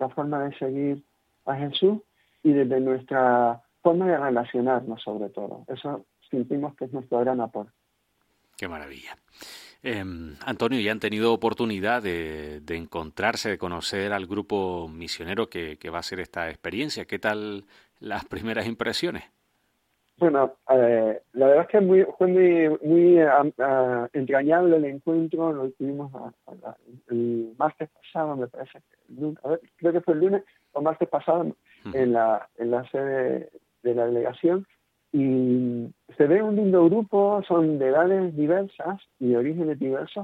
nuestra forma de seguir a Jesús y desde nuestra forma de relacionarnos sobre todo. Eso sentimos que es nuestro gran aporte. Qué maravilla. Antonio, ¿ya han tenido oportunidad de encontrarse, de conocer al grupo misionero que va a hacer esta experiencia? ¿Qué tal las primeras impresiones? Bueno, la verdad es que fue muy entrañable el encuentro. Lo tuvimos el martes pasado, me parece. Creo que fue el lunes o martes pasado en la sede de la delegación. Y se ve un lindo grupo, son de edades diversas y de orígenes diversos,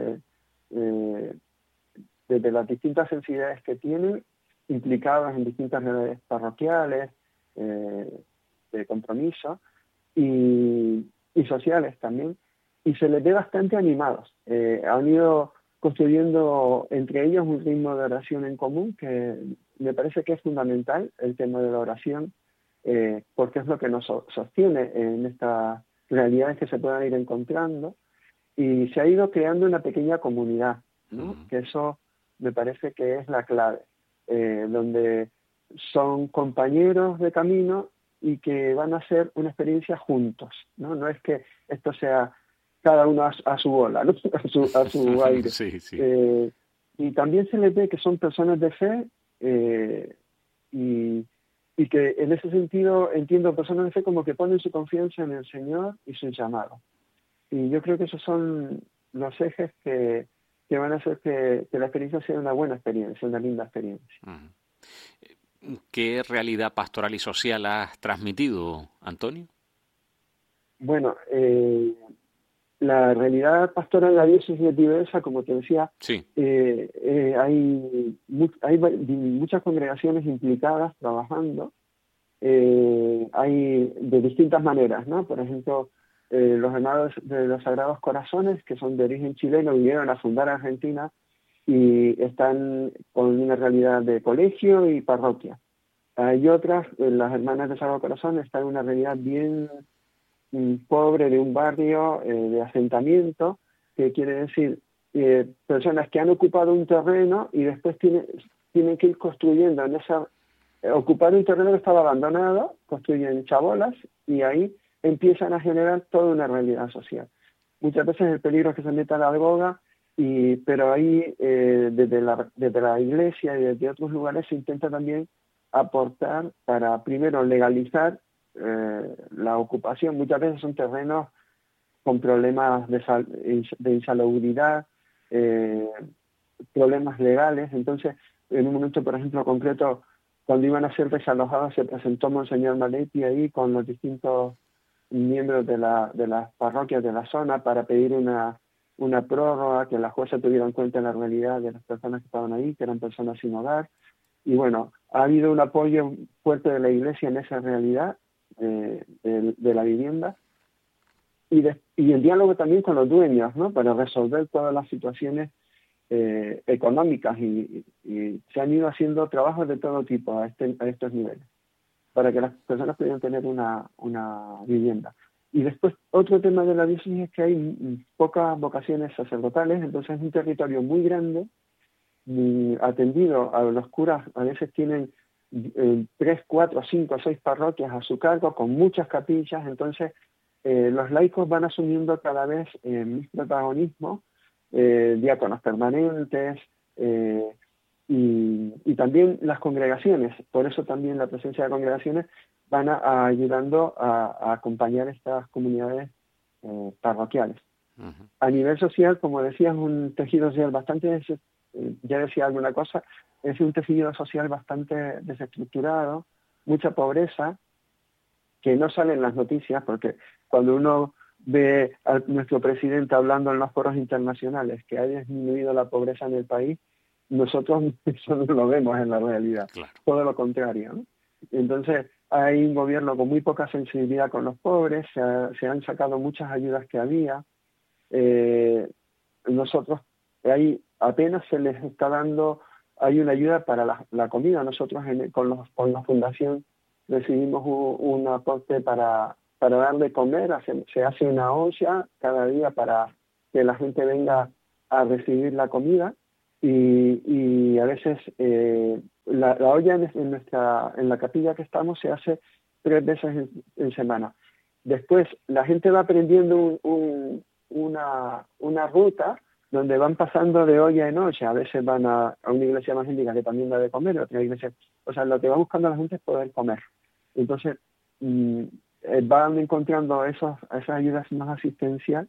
desde las distintas sensibilidades que tienen, implicados en distintas redes parroquiales, de compromiso y sociales también, y se les ve bastante animados. Han ido construyendo entre ellos un ritmo de oración en común que me parece que es fundamental, el tema de la oración, porque es lo que nos sostiene en estas realidades que se puedan ir encontrando, y se ha ido creando una pequeña comunidad, ¿no? Que eso me parece que es la clave, donde son compañeros de camino y que van a hacer una experiencia juntos, ¿no? No es que esto sea cada uno a su bola, ¿no? a su aire. Sí, sí. Y también se les ve que son personas de fe, y que en ese sentido entiendo personas de fe como que ponen su confianza en el Señor y su llamado. Y yo creo que esos son los ejes que van a hacer que la experiencia sea una buena experiencia, una linda experiencia. ¿Qué realidad pastoral y social has transmitido, Antonio? Bueno, la realidad pastoral en la diócesis es diversa, como te decía. Sí. Hay muchas congregaciones implicadas trabajando. Hay de distintas maneras, ¿no? Por ejemplo, los hermanos de los Sagrados Corazones, que son de origen chileno, vinieron a fundar Argentina y están con una realidad de colegio y parroquia. Hay otras, las hermanas de Sagrado Corazón, están en una realidad bien pobre de un barrio de asentamiento, que quiere decir personas que han ocupado un terreno y después tienen que ir construyendo en esa... ocupar un terreno que estaba abandonado, construyen chabolas y ahí empiezan a generar toda una realidad social. Muchas veces el peligro es que se meta la algoga, pero ahí desde la iglesia y desde otros lugares se intenta también aportar para primero legalizar la ocupación. Muchas veces son terrenos con problemas de insalubridad, problemas legales. Entonces, en un momento, por ejemplo, concreto, cuando iban a ser desalojados, se presentó Monseñor Maletti ahí con los distintos miembros de las parroquias de la zona para pedir una prórroga, que la jueza tuviera en cuenta la realidad de las personas que estaban ahí, que eran personas sin hogar. Y bueno, ha habido un apoyo fuerte de la Iglesia en esa realidad de la vivienda, y el diálogo también con los dueños, ¿no? Para resolver todas las situaciones económicas, y se han ido haciendo trabajos de todo tipo a estos niveles para que las personas pudieran tener una vivienda. Y después otro tema de la diócesis es que hay pocas vocaciones sacerdotales, entonces es un territorio muy grande, atendido a los curas. A veces tienen 3, 4, 5, 6 parroquias a su cargo con muchas capillas. Entonces los laicos van asumiendo cada vez más protagonismo, diáconos permanentes, y también las congregaciones. Por eso también la presencia de congregaciones van ayudando a acompañar estas comunidades parroquiales. Uh-huh. A nivel social, como decías, un tejido social bastante, ya decía alguna cosa, es un tejido social bastante desestructurado, mucha pobreza, que no sale en las noticias, porque cuando uno ve a nuestro presidente hablando en los foros internacionales que ha disminuido la pobreza en el país, nosotros eso no lo vemos en la realidad, claro. Todo lo contrario, ¿no? Entonces hay un gobierno con muy poca sensibilidad con los pobres, se han sacado muchas ayudas que había, nosotros ahí apenas se les está dando, hay una ayuda para la comida. Nosotros con la fundación recibimos un aporte para dar de comer, se hace una olla cada día para que la gente venga a recibir la comida, y a veces la olla en la capilla que estamos se hace 3 veces en semana. Después la gente va aprendiendo una ruta donde van pasando de olla en olla. A veces van a una iglesia evangélica que también da de comer, otra iglesia. O sea, lo que va buscando la gente es poder comer. Entonces, van encontrando esas ayudas más asistenciales.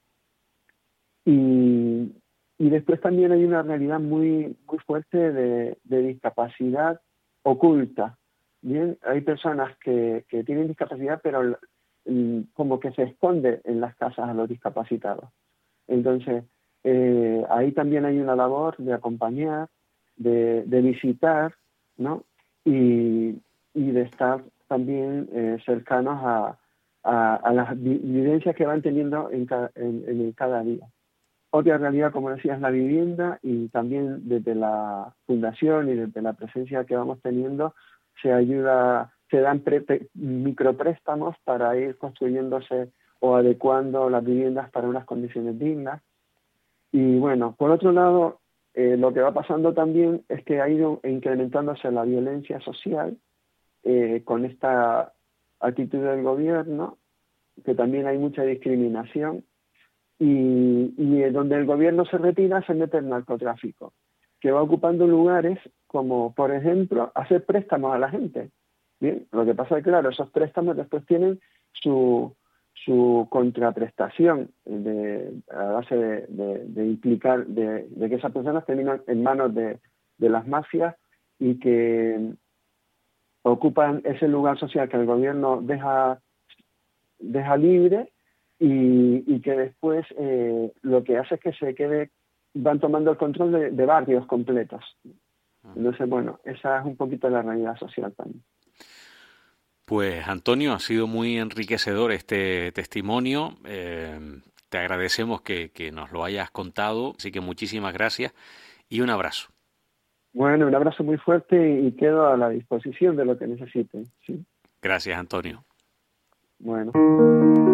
Y después también hay una realidad muy, muy fuerte de discapacidad oculta. Bien, hay personas que tienen discapacidad, pero como que se esconde en las casas a los discapacitados. Entonces, ahí también hay una labor de acompañar, de visitar, ¿no? Y de estar también cercanos a las vivencias que van teniendo en cada día. Otra realidad, como decía, es la vivienda, y también desde la fundación y desde la presencia que vamos teniendo se dan micropréstamos para ir construyéndose o adecuando las viviendas para unas condiciones dignas. Y bueno, por otro lado, lo que va pasando también es que ha ido incrementándose la violencia social con esta actitud del gobierno, que también hay mucha discriminación. Y donde el gobierno se retira, se mete el narcotráfico, que va ocupando lugares como, por ejemplo, hacer préstamos a la gente. Bien, lo que pasa es que, claro, esos préstamos después tienen su contraprestación a base de implicar de que esas personas terminan en manos de las mafias y que ocupan ese lugar social que el gobierno deja libre. Y que después lo que hace es que van tomando el control de barrios completos. Entonces, bueno, esa es un poquito la realidad social también. Pues Antonio, ha sido muy enriquecedor este testimonio. Te agradecemos que nos lo hayas contado, así que muchísimas gracias y un abrazo. Bueno, un abrazo muy fuerte y quedo a la disposición de lo que necesiten, ¿sí? Gracias, Antonio. Bueno.